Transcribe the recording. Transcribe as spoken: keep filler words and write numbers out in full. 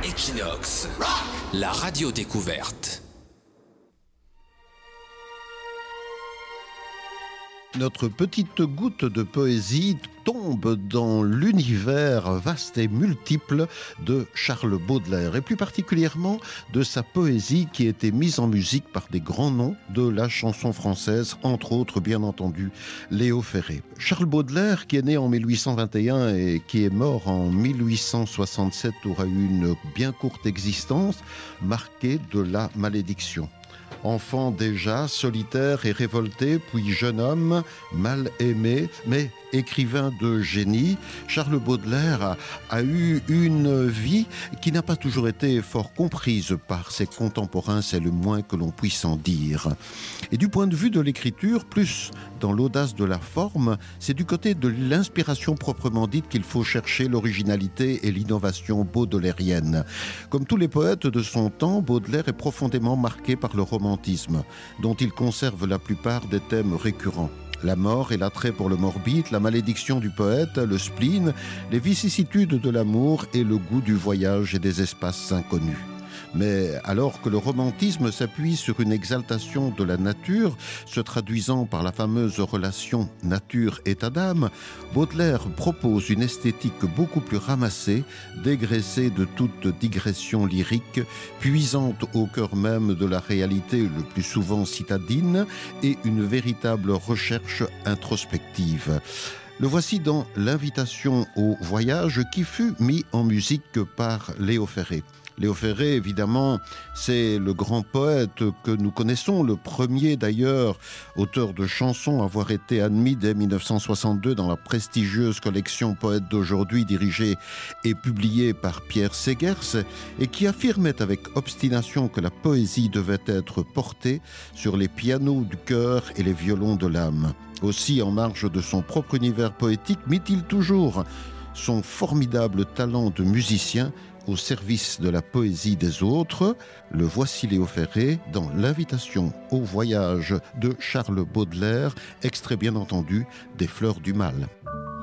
Equinox, la radio découverte. Notre petite goutte de poésie tombe dans l'univers vaste et multiple de Charles Baudelaire, et plus particulièrement de sa poésie qui a été mise en musique par des grands noms de la chanson française, entre autres bien entendu Léo Ferré. Charles Baudelaire, qui est né en mille huit cent vingt et un et qui est mort en mille huit cent soixante-sept, aura eu une bien courte existence marquée de la malédiction. Enfant déjà, solitaire et révolté, puis jeune homme, mal aimé, mais écrivain de génie, Charles Baudelaire a, a eu une vie qui n'a pas toujours été fort comprise par ses contemporains, c'est le moins que l'on puisse en dire. Et du point de vue de l'écriture, plus dans l'audace de la forme, c'est du côté de l'inspiration proprement dite qu'il faut chercher l'originalité et l'innovation baudelairienne. Comme tous les poètes de son temps, Baudelaire est profondément marqué par le romantisme, dont il conserve la plupart des thèmes récurrents. La mort et l'attrait pour le morbide, la malédiction du poète, le spleen, les vicissitudes de l'amour et le goût du voyage et des espaces inconnus. Mais alors que le romantisme s'appuie sur une exaltation de la nature, se traduisant par la fameuse relation nature-état d'âme, Baudelaire propose une esthétique beaucoup plus ramassée, dégraissée de toute digression lyrique, puisante au cœur même de la réalité le plus souvent citadine, et une véritable recherche introspective. Le voici dans L'invitation au voyage qui fut mis en musique par Léo Ferré. Léo Ferré, évidemment, c'est le grand poète que nous connaissons, le premier d'ailleurs auteur de chansons à avoir été admis dès mille neuf cent soixante-deux dans la prestigieuse collection Poètes d'aujourd'hui dirigée et publiée par Pierre Segers, et qui affirmait avec obstination que la poésie devait être portée sur les pianos du cœur et les violons de l'âme. Aussi, en marge de son propre univers poétique, mit-il toujours son formidable talent de musicien au service de la poésie des autres. Le voici Léo Ferré dans L'invitation au voyage de Charles Baudelaire, extrait bien entendu des Fleurs du Mal.